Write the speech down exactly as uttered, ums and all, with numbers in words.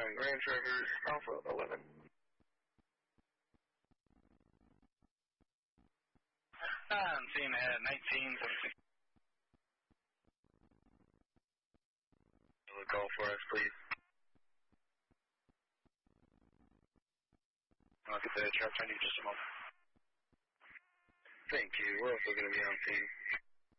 nine Grand Traverse, Alpha eleven. I'm seeing at nineteen seventeen. Call for us, please. I'll get the truck ready in just a moment. Thank you. We're also going to be on scene.